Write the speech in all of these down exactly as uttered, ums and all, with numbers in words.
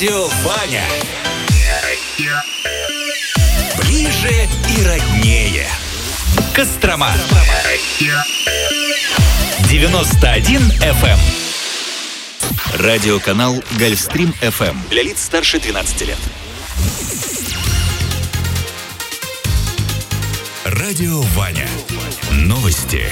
Радио Ваня. Ближе и роднее. Кострома. девяносто один эф эм. Радиоканал Гольфстрим эф эм. Для лиц старше двенадцати лет. Радио Ваня. Новости.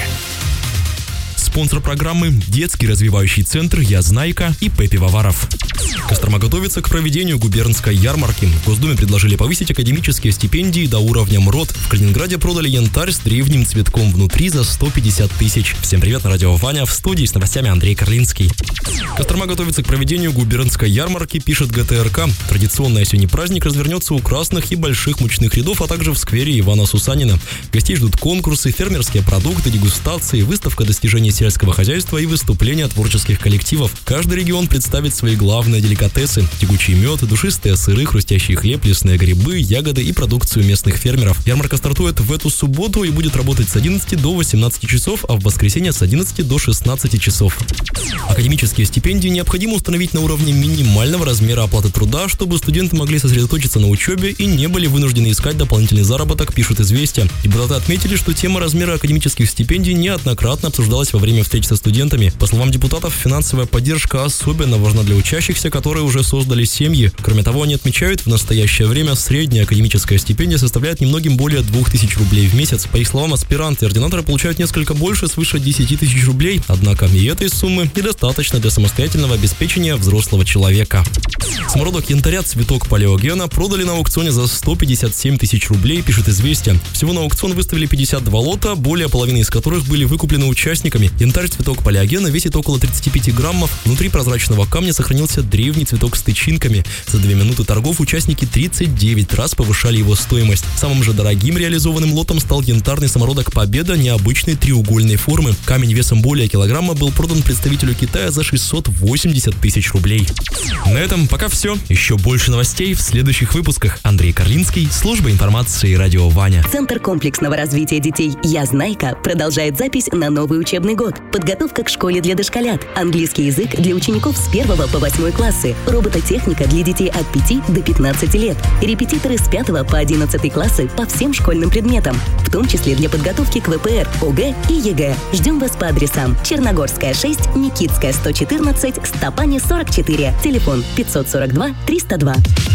Спонсор программы – детский развивающий центр «Я Знайка» и Пеппи Ваваров. Кострома готовится к проведению губернской ярмарки. В Госдуме предложили повысить академические стипендии до уровня МРОТ. В Калининграде продали янтарь с древним цветком внутри за сто пятьдесят тысяч. Всем привет, на радио Ваня. В студии с новостями Андрей Карлинский. Кострома готовится к проведению губернской ярмарки, пишет гэ тэ эр ка. Традиционный осенний праздник развернется у красных и больших мучных рядов, а также в сквере Ивана Сусанина. Гостей ждут конкурсы, фермерские продукты, дегустации, выставка достижений сельского хозяйства и выступления творческих коллективов. Каждый регион представит свои главные деликатесы: тягучий мед, душистые сыры, хрустящий хлеб, лесные грибы, ягоды и продукцию местных фермеров. Ярмарка стартует в эту субботу и будет работать с одиннадцати до восемнадцати часов, а в воскресенье с одиннадцати до шестнадцати часов. Академические стипендии необходимо установить на уровне минимального размера оплаты труда, чтобы студенты могли сосредоточиться на учебе и не были вынуждены искать дополнительный заработок, пишут «Известия». Депутаты отметили, что тема размера академических стипендий неоднократно обсуждалась во время встреч со студентами. По словам депутатов, финансовая поддержка особенно важна для учащихся, которые уже создали семьи. Кроме того, они отмечают, в настоящее время средняя академическая стипендия составляет немногим более двух тысяч рублей в месяц. По их словам, аспиранты и ординаторы получают несколько больше, свыше десяти тысяч рублей. Однако и этой суммы недостаточно для самостоятельного обеспечения взрослого человека. Самородок янтаря цветок палеогена продали на аукционе за сто пятьдесят семь тысяч рублей, пишет «Известия». Всего на аукцион выставили пятьдесят два лота, более половины из которых были выкуплены участниками. Янтарь цветок палеогена весит около тридцати пяти граммов. Внутри прозрачного камня сохранился древний цветок с тычинками. За две минуты торгов участники тридцать девять раз повышали его стоимость. Самым же дорогим реализованным лотом стал янтарный самородок Победа необычной треугольной формы. Камень весом более килограмма был продан представителю Китая за шестьсот восемьдесят тысяч рублей. На этом пока все. Еще больше новостей в следующих выпусках. Андрей Карлинский, служба информации радио Ваня. Центр комплексного развития детей «Я Знайка» продолжает запись на новый учебный год. Подготовка к школе для дошколят, английский язык для учеников с первого по восьмой классы, робототехника для детей от пяти до пятнадцати лет, репетиторы с пятого по одиннадцатый классы по всем школьным предметам, в том числе для подготовки к вэ пэ эр, о гэ и е гэ. Ждем вас по адресам: Черногорская шесть, Никитская сто четырнадцать, Стопани сорок четыре, телефон пятьсот сорок два триста два.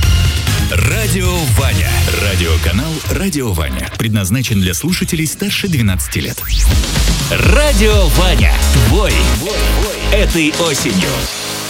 Радио Ваня. Радиоканал Радио Ваня. Предназначен для слушателей старше двенадцати лет. Радио Ваня. Твой. Этой осенью.